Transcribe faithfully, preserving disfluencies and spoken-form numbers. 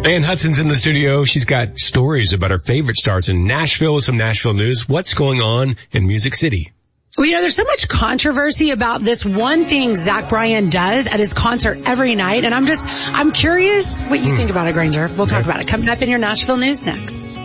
Ann Hudson's in the studio. She's got stories about her favorite stars in Nashville with some Nashville news. What's going on in Music City? Well, you know, there's so much controversy about this one thing Zach Bryan does at his concert every night. And I'm just, I'm curious what you mm. think about it, Granger. We'll talk okay. about it coming up in your Nashville news next.